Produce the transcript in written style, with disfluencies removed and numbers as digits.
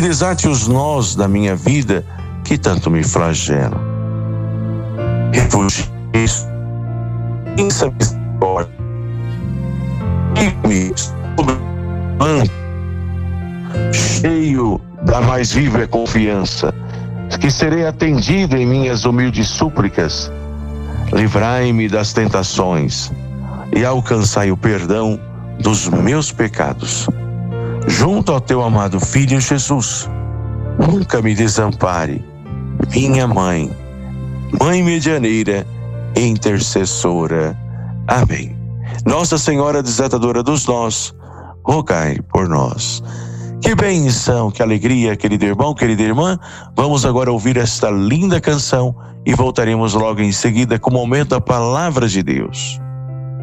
desate os nós da minha vida que tanto me flagelam. Refugie em misericórdia e me cheio da mais viva confiança, que serei atendido em minhas humildes súplicas. Livrai-me das tentações e alcançai o perdão dos meus pecados. Junto ao teu amado Filho Jesus, nunca me desampare, minha mãe, Mãe medianeira e intercessora. Amém. Nossa Senhora desatadora dos nós, rogai por nós. Que bênção, que alegria, querido irmão, querida irmã. Vamos agora ouvir esta linda canção e voltaremos logo em seguida com o momento da Palavra de Deus.